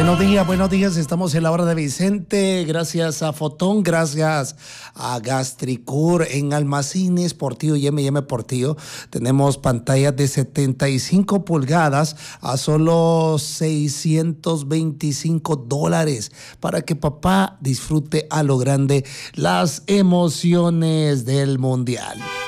Buenos días, estamos en la hora de Vicente, gracias a Fotón, gracias a Gastricur en Almacenes Portillo y M&M Portillo. Tenemos pantallas de 75 pulgadas a solo $625 para que papá disfrute a lo grande las emociones del Mundial.